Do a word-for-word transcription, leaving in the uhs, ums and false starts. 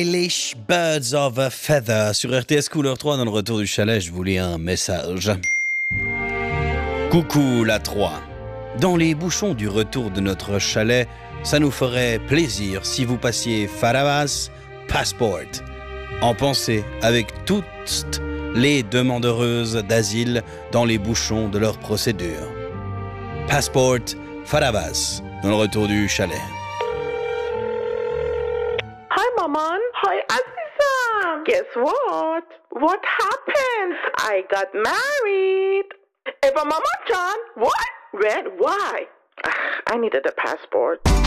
Les Birds of a Feather sur R T S Couleur trois. Dans le retour du chalet, je vous lis un message. Coucou la trois. Dans les bouchons du retour de notre chalet, ça nous ferait plaisir si vous passiez Faravas Passport. En pensée avec toutes les demandeuses d'asile dans les bouchons de leur procédure. Passport Faravas dans le retour du chalet. Hi, Maman. Hi, Aziza. Guess what? What happened? I got married. Eva, Mama John. What? When? Why? Ugh, I needed a passport.